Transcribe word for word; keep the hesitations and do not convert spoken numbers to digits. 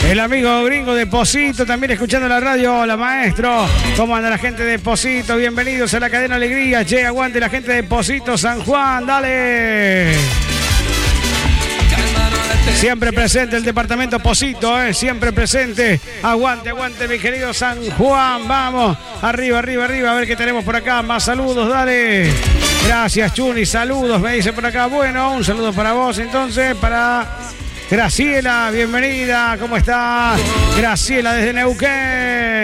El amigo gringo de Posito, también escuchando la radio. Hola, maestro. ¿Cómo anda la gente de Posito? Bienvenidos a la cadena Alegría. Che, aguante la gente de Posito, San Juan. Dale. Siempre presente el departamento Posito, eh. Siempre presente. Aguante, aguante, mi querido San Juan. Vamos. Arriba, arriba, arriba. A ver qué tenemos por acá. Más saludos, dale. Gracias, Chuni. Saludos, me dice por acá. Bueno, un saludo para vos, entonces, para Graciela. Bienvenida. ¿Cómo está? Graciela desde Neuquén.